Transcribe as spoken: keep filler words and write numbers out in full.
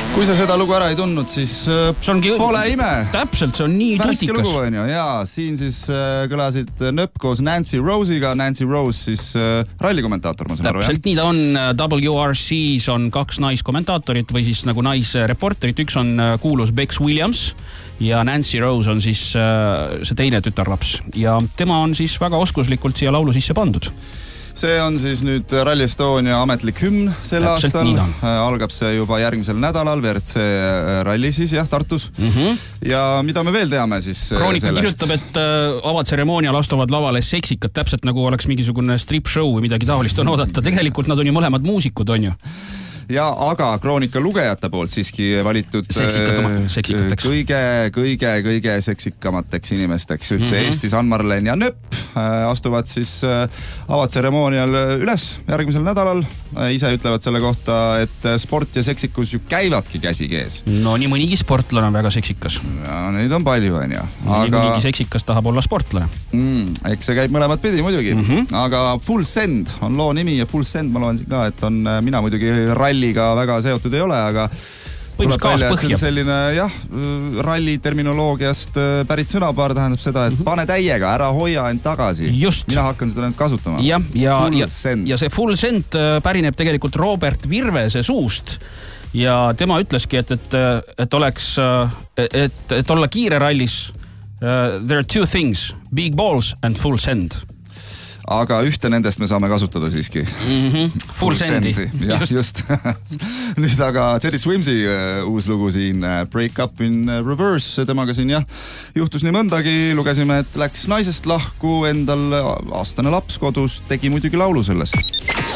Kui sa seda lugu ära ei tundnud, siis ongi, pole ime. Täpselt, see on nii Värske tutikas. lugu on ju. Jaa, siin siis kõlasid Nöpp koos Nancy Rose'iga. Nancy Rose siis rallikommentaator, ma saan aru. Täpselt, nii ta on. W R C's on kaks naiskomentaatorit või siis nagu naisreporterit. Üks on kuulus Bex Williams ja Nancy Rose on siis see teine tütarlaps. Ja tema on siis väga oskuslikult siia laulu sisse pandud. See on siis nüüd Rally Estonia ametlik hümn sel Täpselt aastal. Algab see juba järgmisel nädalal, V R C ralli siis, jah, Tartus. Mm-hmm. Ja mida me veel teame siis Kroonika sellest? kirjutab, et avatseremoonial astuvad lavale seksikad, täpselt nagu oleks mingisugune strip show või midagi taolist on oodata. Tegelikult nad on ju mõlemad muusikud, on ju. Ja, aga Kroonika lugejate poolt siiski valitud seksikateks. kõige, kõige, kõige seksikkamateks inimesteks. Üldse mm-hmm. Eesti, San Marlen ja Nöpp astuvad siis avatseremoonial üles järgmisel nädalal. Ise ütlevad selle kohta, et sport ja seksikus ju käivadki käsi kees. No nii mõnigi sportlane on väga seksikas. Ja neid on palju, on ja. Aga... Nii mõnigi seksikas tahab olla sportlane. Mm, eks see käib mõlemad pidi muidugi. Mm-hmm. Aga Full Send on loo nimi ja Full Send ma loen siin ka, et on mina muidugi ralliga väga seotud ei ole, aga tuleb välja, et see on selline jah, ralli terminoloogiast pärit sõnapaar tähendab seda, et pane täiega, ära hoia end tagasi. Just. Mina hakkan seda nüüd kasutama. Ja, ja, full ja, send. Ja see Full Send pärineb tegelikult Robert Virvese suust ja tema ütleski, et, et, et oleks, et, et olla kiire rallis uh, there are two things, big balls and full send. Aga ühte nendest me saame kasutada siiski. Mm-hmm. Full, full sendi. sendi. Ja, just. just. Nüüd aga Teddy Swimsi uh, uus lugu siin uh, Break Up in uh, Reverse. Temaga siin jah, juhtus nii mõndagi. Lugesime, et läks naisest lahku, endal aastane laps kodus, tegi muidugi laulu sellest.